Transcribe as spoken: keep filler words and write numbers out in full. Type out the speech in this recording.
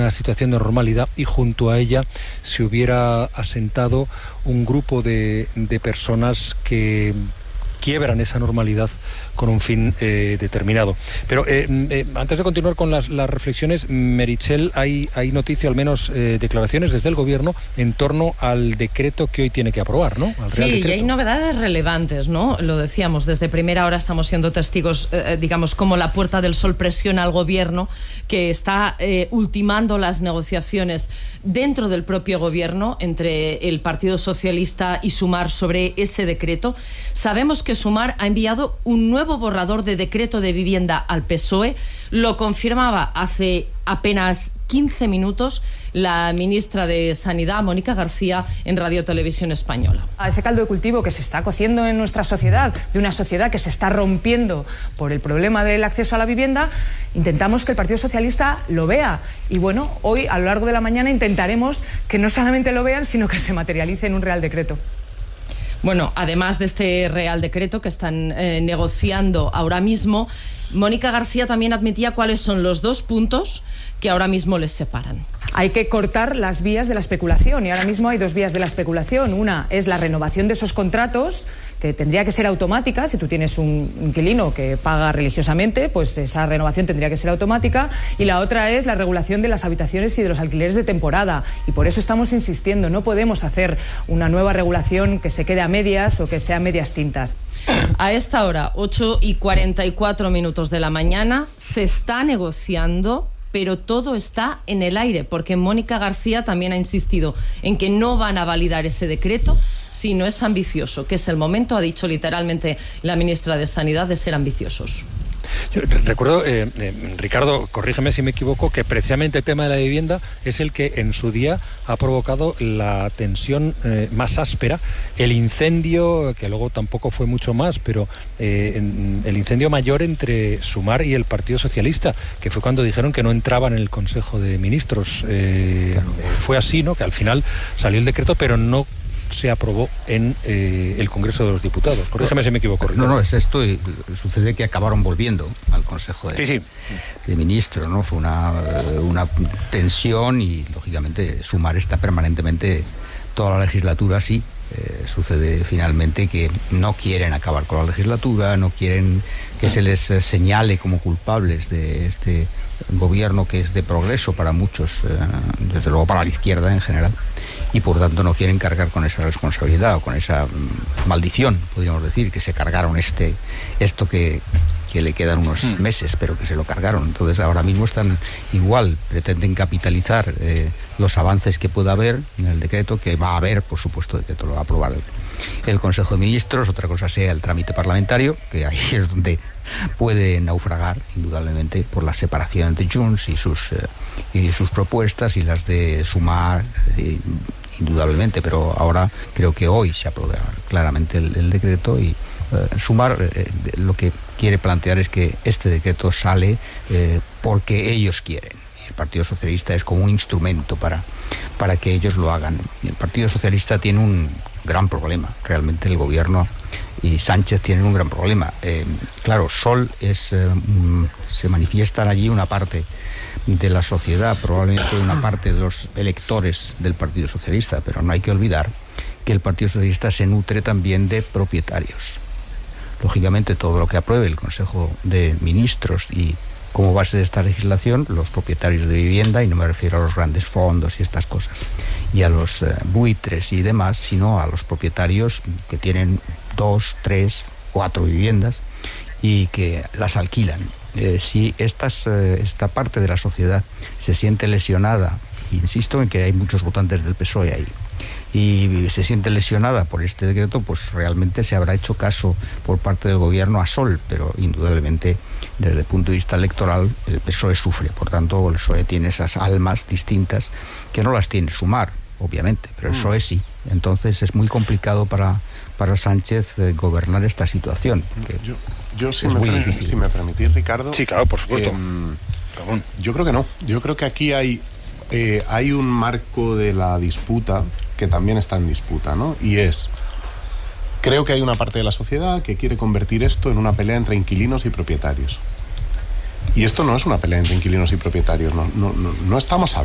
una situación de normalidad y junto a ella se hubiera asentado un grupo de, de personas que quiebran esa normalidad con un fin eh, determinado. Pero eh, eh, antes de continuar con las, las reflexiones, Meritxell, hay, hay noticia, al menos eh, declaraciones desde el Gobierno en torno al decreto que hoy tiene que aprobar, ¿no? Al sí, Real y Decreto. hay novedades relevantes, ¿no? Lo decíamos, desde primera hora estamos siendo testigos, eh, digamos, como la Puerta del Sol presiona al Gobierno, que está eh, ultimando las negociaciones dentro del propio Gobierno entre el Partido Socialista y Sumar sobre ese decreto. Sabemos que Sumar ha enviado un nuevo borrador de decreto de vivienda al P S O E. Lo confirmaba hace apenas quince minutos la ministra de Sanidad, Mónica García, en Radio Televisión Española. A ese caldo de cultivo que se está cociendo en nuestra sociedad, de una sociedad que se está rompiendo por el problema del acceso a la vivienda, intentamos que el Partido Socialista lo vea. Y bueno, hoy a lo largo de la mañana intentaremos que no solamente lo vean, sino que se materialice en un Real Decreto. Bueno, además de este Real Decreto que están eh, negociando ahora mismo, Mónica García también admitía cuáles son los dos puntos que ahora mismo les separan. Hay que cortar las vías de la especulación y ahora mismo hay dos vías de la especulación. Una es la renovación de esos contratos, que tendría que ser automática. Si tú tienes un inquilino que paga religiosamente, pues esa renovación tendría que ser automática. Y la otra es la regulación de las habitaciones y de los alquileres de temporada. Y por eso estamos insistiendo, no podemos hacer una nueva regulación que se quede a medias o que sea a medias tintas. A esta hora, ocho y cuarenta y cuatro minutos de la mañana, se está negociando, pero todo está en el aire, porque Mónica García también ha insistido en que no van a validar ese decreto si no es ambicioso, que es el momento, ha dicho literalmente la ministra de Sanidad, de ser ambiciosos. Yo recuerdo, eh, eh, Ricardo, corrígeme si me equivoco, que precisamente el tema de la vivienda es el que en su día ha provocado la tensión eh, más áspera, el incendio, que luego tampoco fue mucho más, pero eh, en, el incendio mayor entre Sumar y el Partido Socialista, que fue cuando dijeron que no entraban en el Consejo de Ministros. Eh, eh, fue así, ¿no? Que al final salió el decreto, pero no se aprobó en eh, el Congreso de los Diputados. Corrígeme si me equivoco, Ricardo. No, no, es esto, y sucede que acabaron volviendo al Consejo de, sí, sí. de Ministros, ¿no? Fue una, una tensión y, lógicamente, Sumar está permanentemente toda la legislatura así. Eh, sucede finalmente que no quieren acabar con la legislatura, no quieren que se les señale como culpables de este gobierno que es de progreso para muchos, eh, desde luego para la izquierda en general. Y por tanto no quieren cargar con esa responsabilidad o con esa mm, maldición, podríamos decir, que se cargaron este esto que, que le quedan unos meses, pero que se lo cargaron. Entonces ahora mismo están igual, pretenden capitalizar eh, los avances que pueda haber en el decreto, que va a haber, por supuesto, el decreto lo va a aprobar el, el Consejo de Ministros, otra cosa sea el trámite parlamentario, que ahí es donde puede naufragar, indudablemente, por la separación entre Junts y sus, eh, y sus propuestas y las de Sumar, eh, indudablemente, pero ahora creo que hoy se aprueba claramente el, el decreto y eh, Sumar eh, lo que quiere plantear es que este decreto sale eh, porque ellos quieren. El Partido Socialista es como un instrumento para, para que ellos lo hagan. El Partido Socialista tiene un gran problema, realmente el gobierno y Sánchez tienen un gran problema. Eh, claro, Sol es, eh, un, se manifiestan allí una parte de la sociedad, probablemente una parte de los electores del Partido Socialista, pero no hay que olvidar que el Partido Socialista se nutre también de propietarios. Lógicamente, todo lo que apruebe el Consejo de Ministros y como base de esta legislación, los propietarios de vivienda, y no me refiero a los grandes fondos y estas cosas, y a los eh, buitres y demás, sino a los propietarios que tienen dos, tres, cuatro viviendas y que las alquilan. Eh, si estas, eh, esta parte de la sociedad se siente lesionada, insisto en que hay muchos votantes del P S O E ahí, y se siente lesionada por este decreto, pues realmente se habrá hecho caso por parte del gobierno a Sol, pero indudablemente desde el punto de vista electoral el P S O E sufre. Por tanto, el P S O E tiene esas almas distintas que no las tiene Sumar, obviamente, pero el P S O E sí. Entonces es muy complicado para, para Sánchez eh, gobernar esta situación. Yo, yo si, me pre- si me permitís, Ricardo... Sí, claro, por supuesto. Eh, yo creo que no. Yo creo que aquí hay, eh, hay un marco de la disputa que también está en disputa, ¿no? Y es, creo que hay una parte de la sociedad que quiere convertir esto en una pelea entre inquilinos y propietarios. Y esto no es una pelea entre inquilinos y propietarios, no, no, no, no estamos hablando